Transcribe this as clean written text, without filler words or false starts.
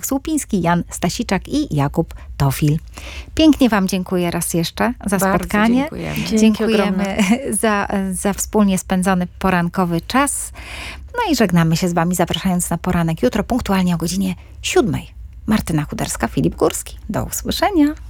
Słupiński, Jan Stasiczak i Jakub Tofil. Pięknie wam dziękuję raz jeszcze za spotkanie. Dziękujemy za wspólnie spędzony porankowy czas. No i żegnamy się z wami, zapraszając na poranek jutro punktualnie o godzinie 7. Martyna Kuderska, Filip Górski. Do usłyszenia.